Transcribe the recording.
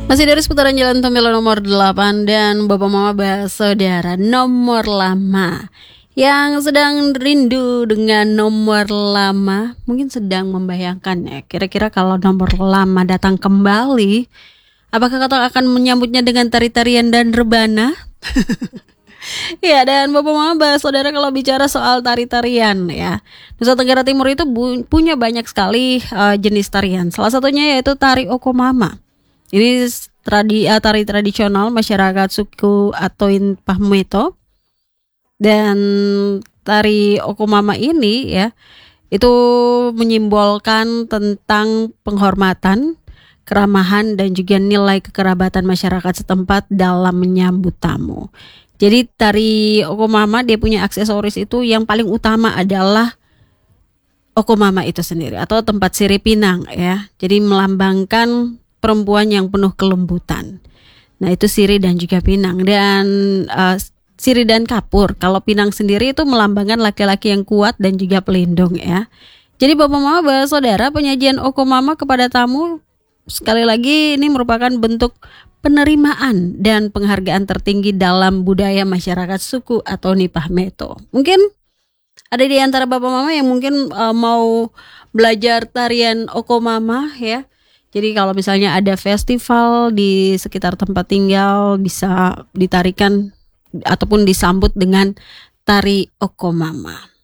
Masih dari seputaran Jalan Tomilo nomor 8 dan Bapak Mama Saudara nomor lama. Yang sedang rindu dengan nomor lama mungkin sedang membayangkan ya, kira-kira kalau nomor lama datang kembali, apakah kau akan menyambutnya dengan tari-tarian dan rebana? Ya, dan Bapak Mama Saudara, kalau bicara soal tari-tarian ya, Nusa Tenggara Timur itu punya banyak sekali jenis tarian. Salah satunya yaitu tari Okomama. Ini tari tradisional masyarakat suku Atoin Pahmeto. Dan tari Okomama ini ya, itu menyimbolkan tentang penghormatan, keramahan, dan juga nilai kekerabatan masyarakat setempat dalam menyambut tamu. Jadi tari Okomama dia punya aksesoris itu yang paling utama adalah Okomama itu sendiri atau tempat sirih pinang ya. Jadi melambangkan perempuan yang penuh kelembutan. Nah itu sirih dan juga pinang. Dan sirih dan kapur. Kalau pinang sendiri itu melambangkan laki-laki yang kuat dan juga pelindung ya. Jadi Bapak Mama Saudara, penyajian Okomama kepada tamu sekali lagi ini merupakan bentuk penerimaan dan penghargaan tertinggi dalam budaya masyarakat suku atau Pahmeto. Mungkin ada di antara Bapak Mama yang mungkin mau belajar tarian Okomama ya. Jadi kalau misalnya ada festival di sekitar tempat tinggal, bisa ditarikan ataupun disambut dengan tari Okomama.